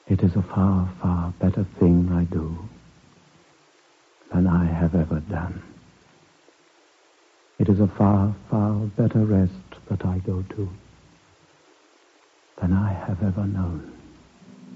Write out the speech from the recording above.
It is a far, far better thing I do than I have ever done. It is a far, far better rest that I go to than I have ever known.